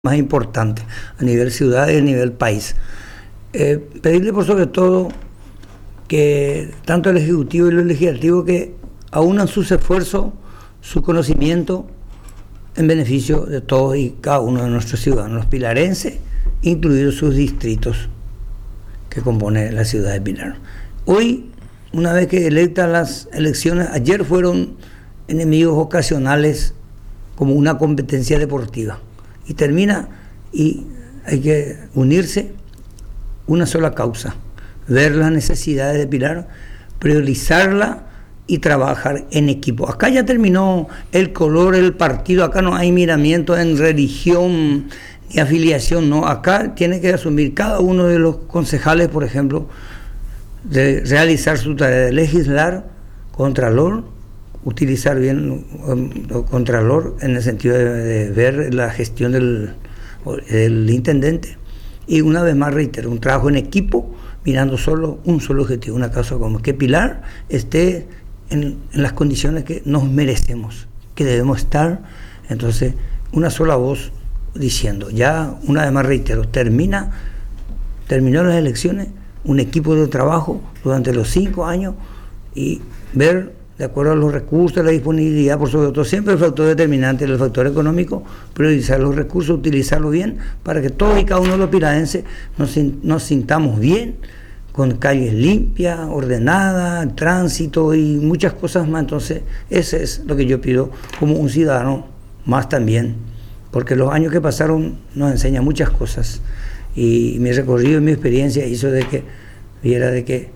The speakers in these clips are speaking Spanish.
más importantes a nivel ciudad y a nivel país. Pedirle por sobre todo que tanto el Ejecutivo y el Legislativo que aunan sus esfuerzos, su conocimiento en beneficio de todos y cada uno de nuestros ciudadanos, los pilarenses, incluidos sus distritos que componen la ciudad de Pilar. Hoy, una vez que electas las elecciones, ayer fueron enemigos ocasionales como una competencia deportiva. Y termina, y hay que unirse, una sola causa: ver las necesidades de Pilar, priorizarla y trabajar en equipo. Acá ya terminó el color, el partido, acá no hay miramiento en religión ni afiliación, no. Acá tiene que asumir cada uno de los concejales, por ejemplo, de realizar su tarea de legislar, contralor, utilizar bien contralor en el sentido de ver la gestión del intendente, y una vez más reitero, un trabajo en equipo mirando un solo objetivo, una causa como que Pilar esté en las condiciones que nos merecemos, que debemos estar. Entonces, una sola voz diciendo, ya una vez más reitero, terminó las elecciones, un equipo de trabajo durante los 5 años y ver, de acuerdo a los recursos, la disponibilidad, por sobre todo, siempre el factor determinante, el factor económico, priorizar los recursos, utilizarlos bien, para que todos y cada uno de los pilarenses nos sintamos bien, con calles limpias, ordenadas, tránsito y muchas cosas más. Entonces, ese es lo que yo pido como un ciudadano más también, porque los años que pasaron nos enseñan muchas cosas, y mi recorrido y mi experiencia hizo de que viera de que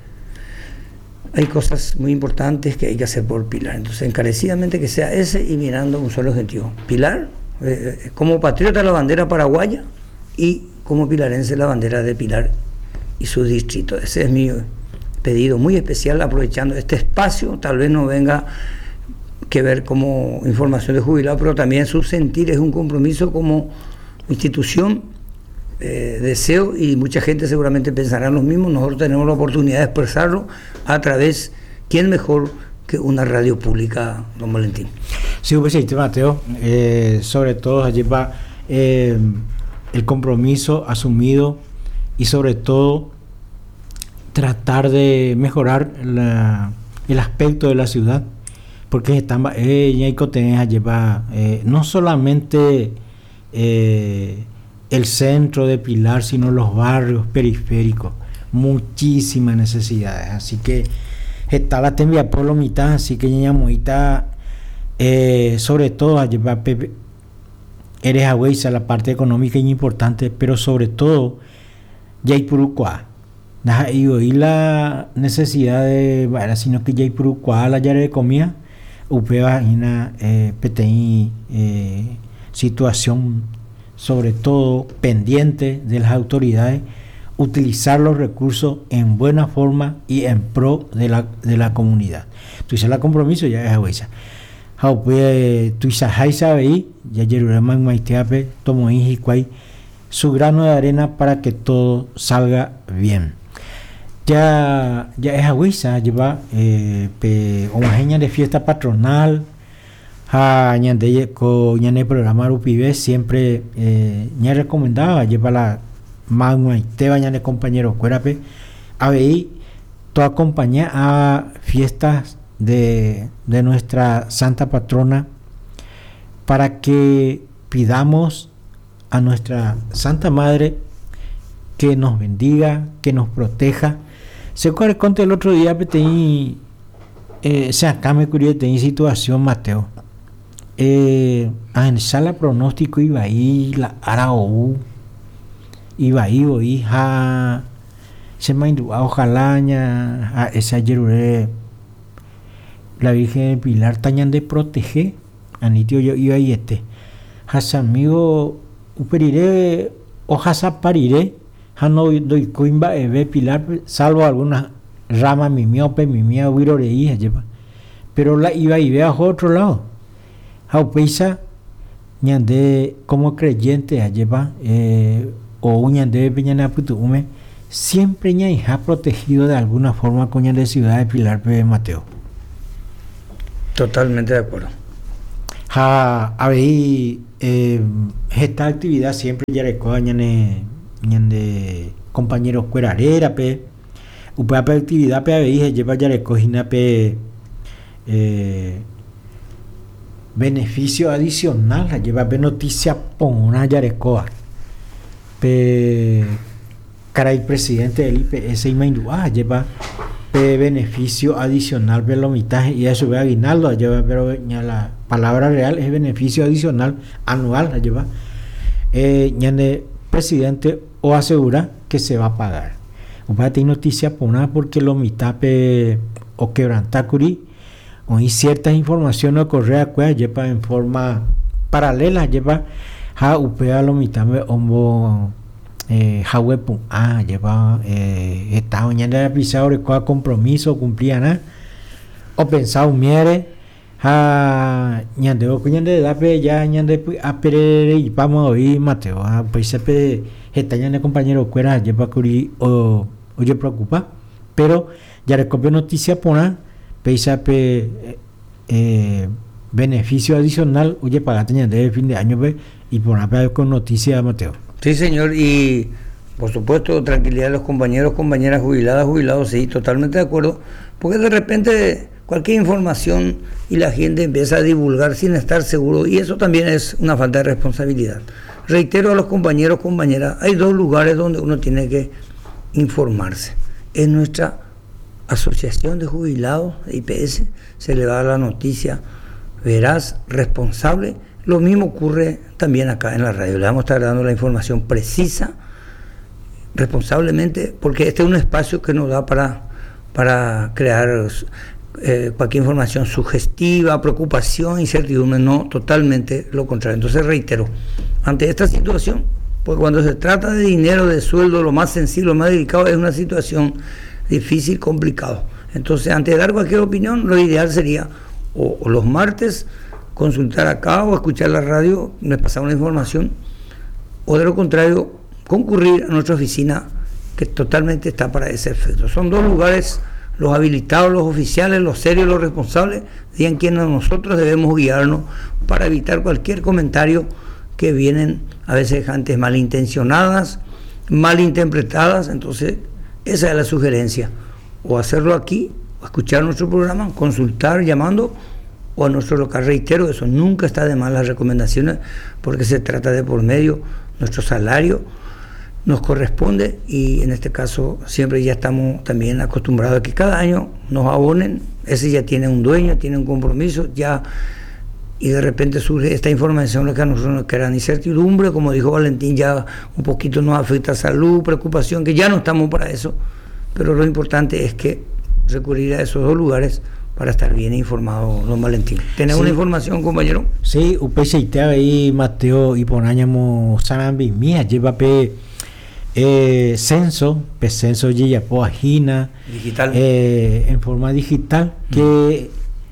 hay cosas muy importantes que hay que hacer por Pilar. Entonces, encarecidamente que sea ese y mirando un solo objetivo. Pilar, como patriota, la bandera paraguaya, y como pilarense la bandera de Pilar y sus distritos. Ese es mi pedido muy especial, aprovechando este espacio. Tal vez no venga que ver como información de jubilado, pero también su sentir es un compromiso como institución. Deseo, y mucha gente seguramente pensará lo mismo, nosotros tenemos la oportunidad de expresarlo a través, ¿quién mejor que una radio pública, don Valentín? Sí, presidente Mateo, sobre todo allí va el compromiso asumido, y sobre todo tratar de mejorar el aspecto de la ciudad, porque no solamente el centro de Pilar, sino los barrios periféricos, muchísimas necesidades. Así que está la tembia por lo mitad, así que ya moita, sobre todo eres agüeza, la parte económica es importante, pero sobre todo ya hay purucua y la necesidad de sino que ya hay purucua la llave de comida upea una PTI situación sobre todo pendiente de las autoridades, utilizar los recursos en buena forma y en pro de la comunidad. Tú dices, la compromiso ya es agüeza. Tú dices, ya Jerusalén Maiteape, tomo su grano de arena para que todo salga bien. Ya es agüeza, lleva homajeña de fiesta patronal. Ñane programa Rupibe siempre ña recomendaba llevar la magma y te bañan compañero cuérape a ver toda compañía a fiestas de nuestra santa patrona, para que pidamos a nuestra santa madre que nos bendiga, que nos proteja. Se conté el otro día se acá me curioso en situación Mateo. En sala pronóstico iba ahí la Araú iba ahí hija se me ojalá a esa yerure la Virgen de Pilar tañan de proteger anitio yo iba ahí amigo uperire o pariré no doy coimba ve Pilar salvo algunas ramas mi miope mi mía huiro de hija lleva, pero la iba y ve a otro lado. Haupeisa ñande como creyente lleva o ñande peñana putume siempre ña protegido de alguna forma con ñande ciudad de Pilar P. Mateo. Totalmente de acuerdo. A ver esta actividad siempre ya recoge de compañeros cuerarera pe upa actividad pe veis lleva ya recogina pe beneficio adicional la lleva pe noticia pona ya recoa pe caray presidente del IPS Imaindua lleva pe beneficio adicional pe lo mitad y eso ve aguinaldo lleva pero ya la palabra real es beneficio adicional anual la lleva ñande presidente o asegura que se va a pagar. Upa tiene noticia pona porque lo mitad pe o quebrantacuri o hay ciertas informaciones o correa cuya lleva en forma paralela lleva ha upea lo mitad me ombo Hawepu lleva estado ñande pisado recoa compromiso cumplía nada o pensado miere ñande o ñande da pe ya ñande a perere y vamos a oír Mateo pues se está ñande compañero cuera lleva curi o oye preocupa pero ya recopió noticia pona pesa pe beneficio adicional oye pagate ñande de fin de año pe y pona con noticia Mateo. Sí, señor, y por supuesto, tranquilidad de los compañeros, compañeras jubiladas, jubilados, sí, totalmente de acuerdo, porque de repente cualquier información y la gente empieza a divulgar sin estar seguro, y eso también es una falta de responsabilidad. Reitero a los compañeros, compañeras, hay dos lugares donde uno tiene que informarse. En nuestra asociación de jubilados de IPS se le da la noticia veraz, responsable. Lo mismo ocurre también acá en la radio. Le vamos a estar dando la información precisa, responsablemente, porque este es un espacio que nos da para crear cualquier información sugestiva, preocupación, incertidumbre, no, totalmente lo contrario. Entonces reitero, ante esta situación, pues cuando se trata de dinero, de sueldo, lo más sensible, lo más delicado, es una situación difícil, complicado. Entonces, antes de dar cualquier opinión, lo ideal sería o los martes consultar acá o escuchar la radio, me pasar una información, o de lo contrario, concurrir a nuestra oficina, que totalmente está para ese efecto. Son dos lugares, los habilitados, los oficiales, los serios, los responsables, y en quienes nosotros debemos guiarnos para evitar cualquier comentario que vienen a veces gente malintencionadas, malinterpretadas. Entonces, esa es la sugerencia, o hacerlo aquí, o escuchar nuestro programa, consultar llamando, o a nuestro local. Reitero, eso nunca está de más, las recomendaciones, porque se trata de por medio, nuestro salario nos corresponde, y en este caso siempre ya estamos también acostumbrados a que cada año nos abonen, ese ya tiene un dueño, tiene un compromiso, ya, y de repente surge esta información, lo que a nosotros nos queda incertidumbre, como dijo Valentín, ya un poquito nos afecta salud, preocupación, que ya no estamos para eso, pero lo importante es que recurrir a esos dos lugares para estar bien informado, don Valentín. ¿Tenés una información, compañero? Sí, UPCIT ahí, Mateo, y ponáñamos Sanambi Mía, lleva pe censo Yiyapo Ajina, digital, en forma digital, que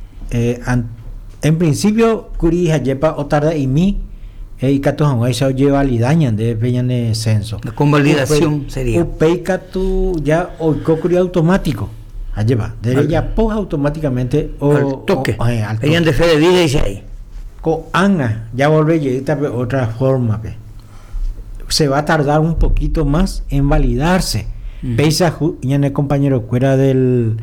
en principio, Curija lleva o tarda y mi, y Catu eso lleva lidañan de peñan de censo. La convalidación sería. Upecatu ya o cocuri automático. Lleva, de ella poja automáticamente al toque. Peñan de fe de vida dice ahí. Co anga, ya volver a de otra forma, pe. Se va a tardar un poquito más en validarse. Pesa ya el compañero fuera del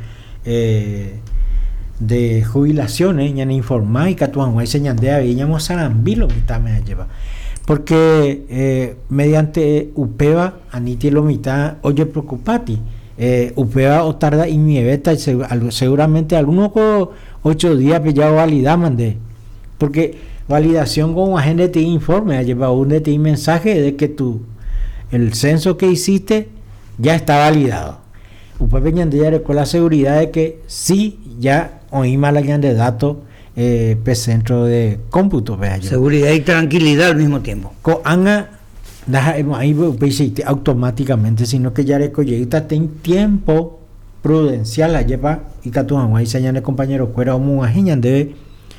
de jubilaciones, ya en informar y Catuan, ahí se ñandea y ñamo sarambilo mitad me lleva. Porque mediante UPEVA, aniti lo mitad, oye preocupati. UPEVA o tarda y mi beta seguramente algunos 8 días pues ya validaman de porque validación con un agente te informe ha llevado un de ti mensaje de que el censo que hiciste ya está validado. UPEVA ya con la seguridad de que sí ya oí mal de datos centro de cómputo seguridad y tranquilidad al mismo tiempo con anga ahí automáticamente, sino que ya recolleta ten tiempo prudencial la lleva y Catuan ahí se añade compañero fuera un ajeñan de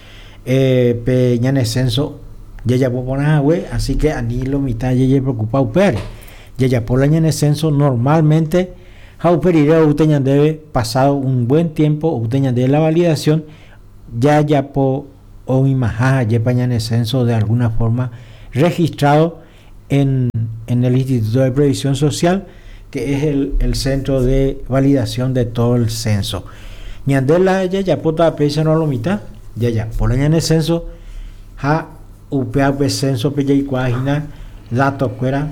peñan censo ya ya poner güey, así que a ni lo mitad ya preocupado pero ya por la añade censo normalmente jauperira uteñan debe pasado un buen tiempo uteñan de la validación ya por o imajaja yepa en el censo de alguna forma registrado en el Instituto de Previsión Social, que es el centro de validación de todo el censo. Ñandela ya puta pesa no lo mitad ya por en el censo ha upea censo pe ya cuajina datos fuera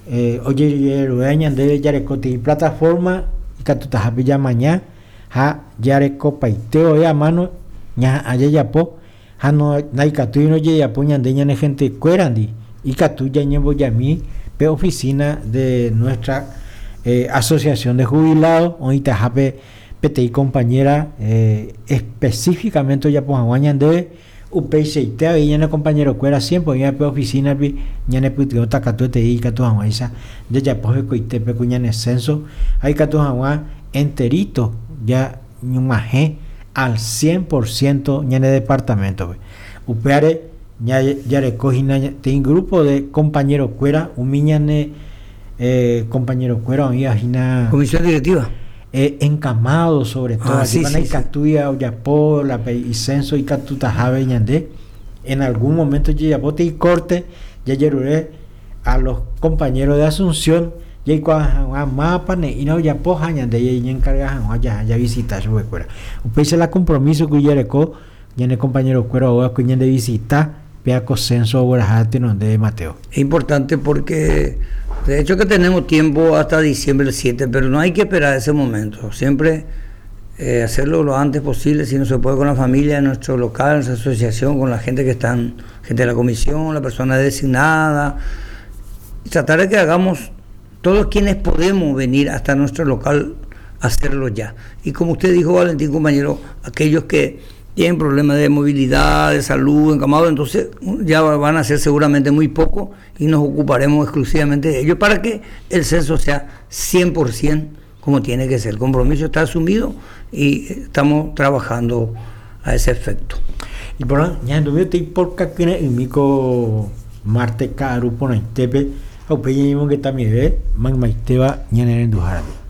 oye ñandele ya recoti plataforma y catuta ya mañana ha ya recopa iteo ya mano ña allá ya po ha no naikatu no ya po ñandeña ne gente cuerandi y catu ya ñembo ya mi pe oficina de nuestra asociación de jubilados ahorita jape PTI compañera específicamente ya pues aguañande UPCT y ya compañero cuera siempre ya pe oficina bi ya ne putio takatu TI catu aguaisa ya pues coite pe cuña en censo hay catu agua enterito ya ñumaje al 100% ya en el departamento upeare ya recogina tiene grupo de compañeros cuera humiñane compañero cuera y agina comisión directiva encamado sobre todo catuya oyapo la y censo y catuta jave ñande en algún momento ya bote y corte ya yerure a los compañeros de Asunción ya a mapa y no ya poja ñande y encarga ya visitar su cuera upese la compromiso que ya reco ya el compañero cuera o que de visitar peaco censo borajate no de Mateo. Es importante porque de hecho que tenemos tiempo hasta diciembre 7, pero no hay que esperar ese momento. Siempre hacerlo lo antes posible, si no se puede, con la familia, en nuestro local, en nuestra asociación, con la gente que están, gente de la comisión, la persona designada. Y tratar de que hagamos, todos quienes podemos venir hasta nuestro local, hacerlo ya. Y como usted dijo, Valentín, compañero, aquellos que tienen problemas de movilidad, de salud, encamados, entonces ya van a ser seguramente muy poco y nos ocuparemos exclusivamente de ellos para que el censo sea 100% como tiene que ser. El compromiso está asumido y estamos trabajando a ese efecto. Y por ahora, ya no veo por qué en mico Marte Caru por Tepe, o que también ve, Magmaiteba, ya en el Dujardo.